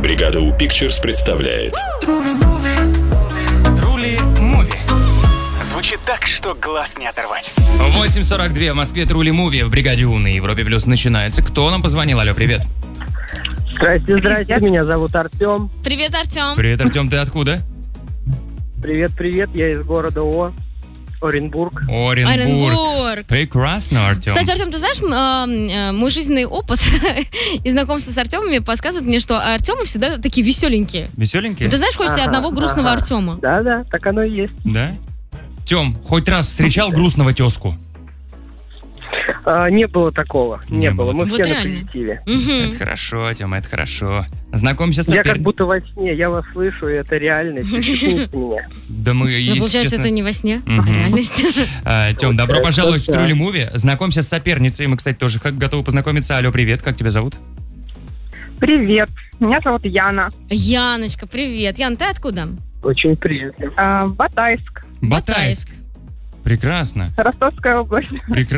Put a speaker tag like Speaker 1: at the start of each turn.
Speaker 1: Бригада У Pictures представляет
Speaker 2: Трули Муви. Звучит так, что глаз не оторвать.
Speaker 3: 8:42 в Москве. Трули Муви в Бригаде У на Европе Плюс начинается. Кто нам позвонил? Алло, привет.
Speaker 4: Здрасте, меня зовут Артем.
Speaker 5: Привет, Артем.
Speaker 3: Привет, Артем, ты откуда?
Speaker 4: Привет, я из города Оренбург.
Speaker 3: Оренбург. Прекрасно, Артем.
Speaker 5: Кстати, Артем, ты знаешь, мой жизненный опыт и знакомство с Артемами подсказывает мне, что Артемы всегда такие веселенькие.
Speaker 3: Веселенькие?
Speaker 5: Ты знаешь, хоть одного грустного Артема?
Speaker 4: Да, так оно и есть.
Speaker 3: Да? Тем, хоть раз встречал грустного тезку?
Speaker 4: Не было такого. Не было. Мы
Speaker 5: Вот
Speaker 4: все
Speaker 5: реально.
Speaker 4: на позитиве.
Speaker 3: Это хорошо, Тем, это хорошо. Знакомься с
Speaker 4: Я как
Speaker 3: соперником.
Speaker 4: будто во сне, я вас слышу, и это реальность. Извините меня.
Speaker 3: Да мы,
Speaker 5: Ну,
Speaker 3: если
Speaker 5: получается,
Speaker 3: честно...
Speaker 5: это не во сне, а
Speaker 3: Мгм.
Speaker 5: реальность.
Speaker 3: Тем, добро пожаловать в
Speaker 4: да.
Speaker 3: Трули Муви. Знакомься с соперницей. Мы, кстати, тоже готовы познакомиться. Алло, привет, как тебя зовут?
Speaker 6: Привет, меня зовут Яна.
Speaker 5: Яночка, привет. Ян, ты откуда?
Speaker 4: Очень приятно.
Speaker 6: Батайск,
Speaker 3: Батайск. Прекрасно.
Speaker 6: Ростовская область.